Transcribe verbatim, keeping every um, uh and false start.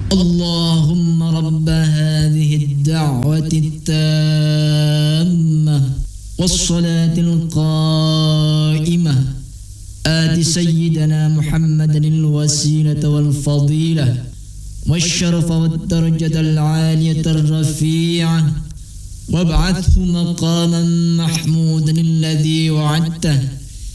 اللهم رب هذه الدعوة التامة والصلاة القائمة آت سيدنا محمد الوسيلة والفضيلة والشرف والدرجة العالية الرفيعة وابعثه مقاما محمودا الذي وعدته